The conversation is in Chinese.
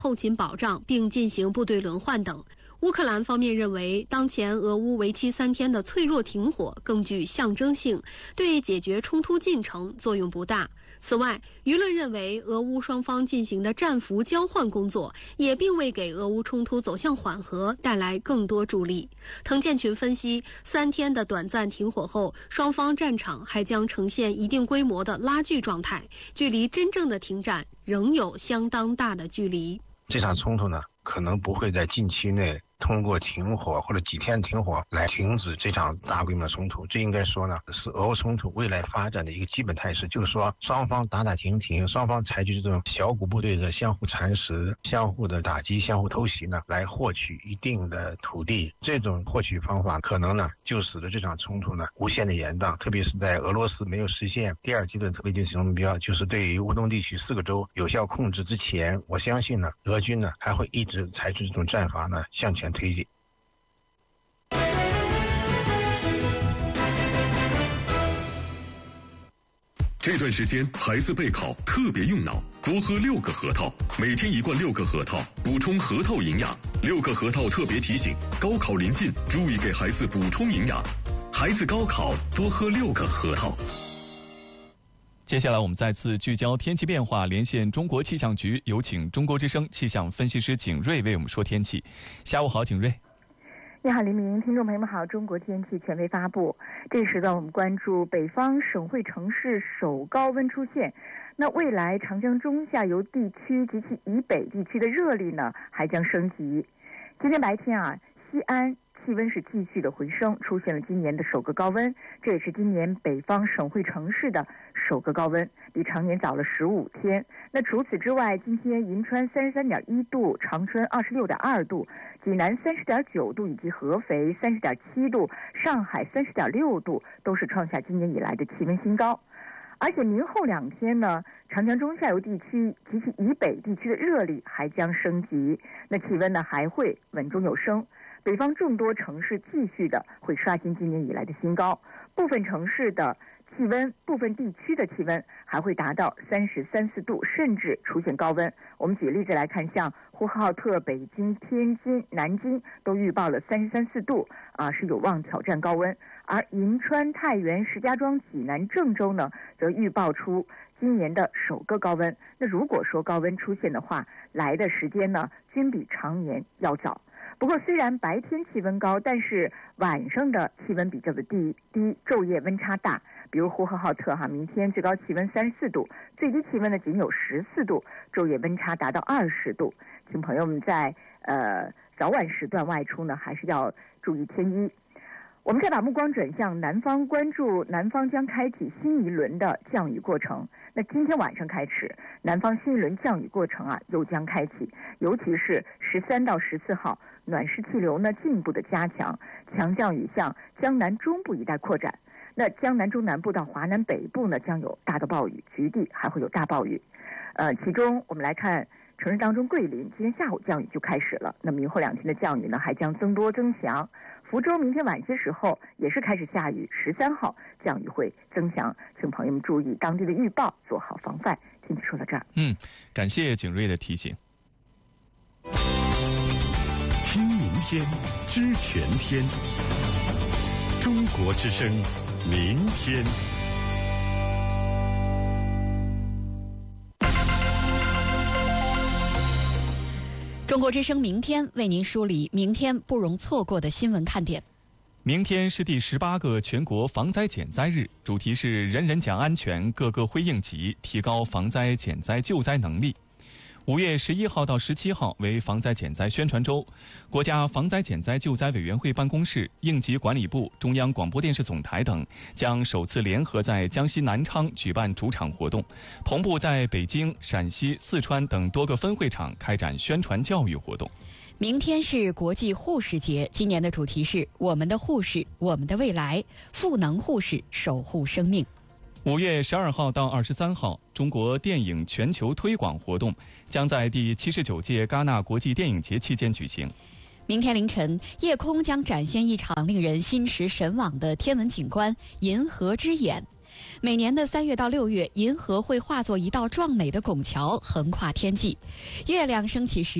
后勤保障，并进行部队轮换等。乌克兰方面认为，当前俄乌为期3天的脆弱停火更具象征性，对解决冲突进程作用不大。此外，舆论认为俄乌双方进行的战俘交换工作也并未给俄乌冲突走向缓和带来更多助力。滕建群分析，3天的短暂停火后，双方战场还将呈现一定规模的拉锯状态，距离真正的停战仍有相当大的距离。 这场冲突呢，可能不会在近期内通过停火或者几天停火来停止这场大规模的冲突。这应该说呢，是俄乌冲突未来发展的一个基本态势，就是说双方打打停停，双方采取这种小股部队的相互蚕食、相互的打击、相互偷袭呢，来获取一定的土地。这种获取方法可能呢，就使得这场冲突呢无限的延宕，特别是在俄罗斯没有实现第2阶段特别军事行动目标，就是对于乌东地区4个州有效控制之前，我相信呢，俄军呢还会一直采取这种战法呢向前推进。 这段时间孩子备考特别用脑，多喝6个核桃，每天1罐6个核桃，补充核桃营养。6个核桃特别提醒：高考临近，注意给孩子补充营养。孩子高考多喝6个核桃。 接下来我们再次聚焦天气变化，连线中国气象局，有请中国之声气象分析师景睿为我们说天气。下午好，景睿。 你好，黎明，听众朋友们好，中国天气权威发布。这时段我们关注北方省会城市首高温出现。那未来长江中下游地区及其以北地区的热力呢还将升级。今天白天西安气温是继续的回升，出现了今年的首个高温，这也是今年北方省会城市的首个高温，比常年早了15天。那除此之外，今天银川33.1度，长春26.2度，济南30.9度，以及合肥30.7度，上海30.6度，都是创下今年以来的气温新高。而且明后2天呢，长江中下游地区及其以北地区的热力还将升级，那气温呢还会稳中有升。北方众多城市继续的会刷新今年以来的新高，部分城市的气温，部分地区的气温还会达到33、4度，甚至出现高温。我们举例子来看，像呼和浩特、北京、天津、南京都预报了33、4度是有望挑战高温。而银川、太原、石家庄、济南、郑州呢，则预报出今年的首个高温。那如果说高温出现的话，来的时间呢，均比常年要早。不过虽然白天气温高，但是晚上的气温比较的低，昼夜温差大。比如呼和浩特明天最高气温34度，最低气温呢仅有14度，昼夜温差达到20度。请朋友们在早晚时段外出呢，还是要注意添衣。我们再把目光转向南方，关注南方将开启新一轮的降雨过程。那今天晚上开始，南方新一轮降雨过程又将开启，尤其是13到14号，暖湿气流呢进一步的加强，强降雨向江南中部一带扩展。那江南中南部到华南北部呢，将有大的暴雨，局地还会有大暴雨。其中我们来看城市当中，桂林今天下午降雨就开始了，那明后2天的降雨呢还将增多增强。福州明天晚些时候也是开始下雨，13号降雨会增强，请朋友们注意当地的预报，做好防范。天气说到这儿， 感谢景睿的提醒。 听明天，知全天。中国之声，明天。 中国之声明天为您梳理明天不容错过的新闻看点。 明天是第18个全国防灾减灾日，主题是人人讲安全，个个辉应急，提高防灾减灾救灾能力。5月11号到17号为防灾减灾宣传周，国家防灾减灾救灾委员会办公室、应急管理部、中央广播电视总台等将首次联合在江西南昌举办主场活动，同步在北京、陕西、四川等多个分会场开展宣传教育活动。 明天是国际护士节，今年的主题是我们的护士，我们的未来，赋能护士，守护生命。 5月12号到23号，中国电影全球推广活动将在第79届戛纳国际电影节期间举行。 明天凌晨，夜空将展现一场令人心驰神往的天文景观——银河之眼。 每年的3月到6月，银河会化作一道壮美的拱桥，横跨天际。月亮升起时，